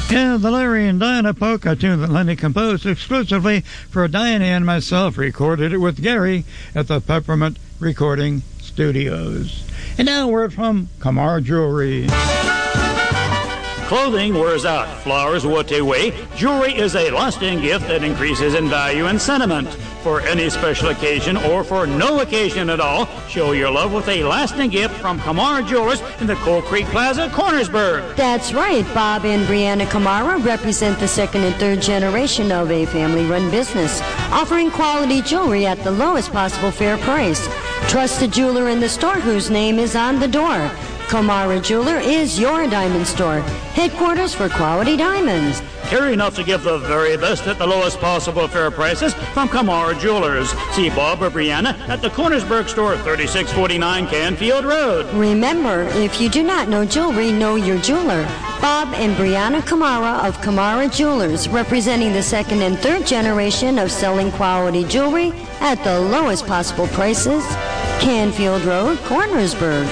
Yeah, the Larry and Diana polka tune that Lenny composed exclusively for Diana and myself, recorded it with Gary at the Peppermint Recording Studios. And now a word from Kamar Jewelry. Clothing wears out, flowers what away. Jewelry is a lasting gift that increases in value and sentiment. For any special occasion or for no occasion at all, show your love with a lasting gift from Kamara Jewelers in the Coal Creek Plaza, Cornersburg. That's right. Bob and Brianna Kamara represent the second and third generation of a family-run business, offering quality jewelry at the lowest possible fair price. Trust the jeweler in the store whose name is on the door. Kamara Jeweler is your diamond store, headquarters for quality diamonds. Care enough to give the very best at the lowest possible fair prices from Kamara Jewelers. See Bob or Brianna at the Cornersburg store, 3649 Canfield Road. Remember, if you do not know jewelry, know your jeweler. Bob and Brianna Kamara of Kamara Jewelers, representing the second and third generation of selling quality jewelry at the lowest possible prices. Canfield Road, Cornersburg.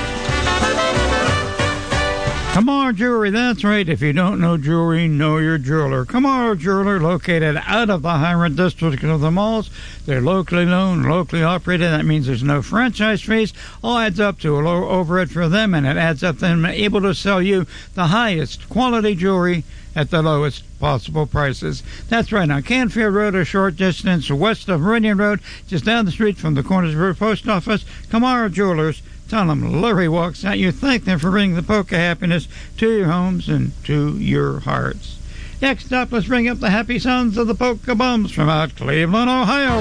Kamar Jewelry, that's right. If you don't know jewelry, know your jeweler. Kamar Jeweler, located out of the high-rent district of the malls. They're locally owned, locally operated. That means there's no franchise fees. All adds up to a low overhead for them, and it adds up to them able to sell you the highest quality jewelry at the lowest possible prices. That's right. On Canfield Road, a short distance west of Meridian Road, just down the street from the Cornersburg Post Office, Kamar Jewelers. Tell them Larry walks out. You thank them for bringing the polka happiness to your homes and to your hearts. Next up, let's bring up the happy sounds of the Polka Bums from out Cleveland, Ohio.